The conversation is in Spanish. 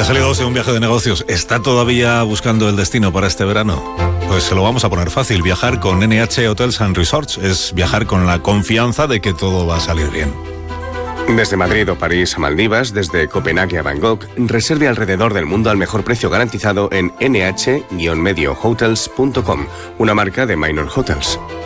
ha salido de un viaje de negocios, ¿está todavía buscando el destino para este verano? Pues se lo vamos a poner fácil. Viajar con NH Hotels and Resorts es viajar con la confianza de que todo va a salir bien. Desde Madrid o París a Maldivas, desde Copenhague a Bangkok, reserve alrededor del mundo al mejor precio garantizado en nh-mediohotels.com, una marca de Minor Hotels.